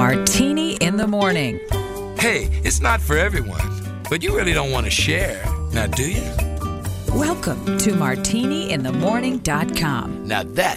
Martini in the Morning. Hey, it's not for everyone, but you really don't want to share, now do you? Welcome to MartiniInTheMorning.com. Now that